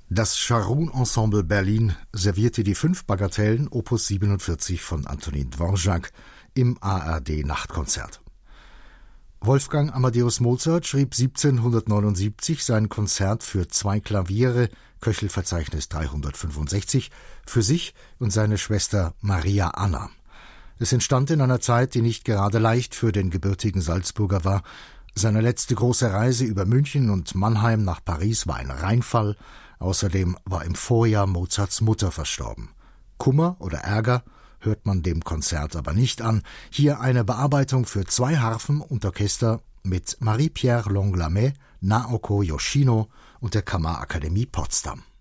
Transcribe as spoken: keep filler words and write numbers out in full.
Das Scharoun-Ensemble Berlin servierte die fünf Bagatellen Opus siebenundvierzig von Antonin Dvorak im A R D-Nachtkonzert. Wolfgang Amadeus Mozart schrieb siebzehnhundertneunundsiebzig sein Konzert für zwei Klaviere, Köchelverzeichnis dreihundertfünfundsechzig, für sich und seine Schwester Maria Anna. Es entstand in einer Zeit, die nicht gerade leicht für den gebürtigen Salzburger war. Seine letzte große Reise über München und Mannheim nach Paris war ein Reinfall. Außerdem war im Vorjahr Mozarts Mutter verstorben. Kummer oder Ärger hört man dem Konzert aber nicht an. Hier eine Bearbeitung für zwei Harfen und Orchester mit Marie-Pierre Longlamet, Naoko Yoshino und der Kammerakademie Potsdam.